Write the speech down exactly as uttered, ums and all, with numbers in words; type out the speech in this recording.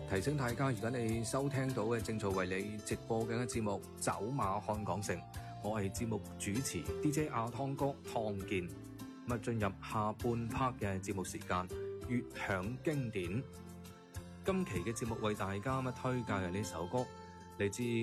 提醒大家，而家你收聽到嘅正在為你直播緊嘅節目《走馬看港城》，我係節目主持 D J 阿湯哥湯健。咁啊，進入下半 part 嘅節目時間，粵響經典。今期嘅節目為大家咁推介嘅呢首歌嚟自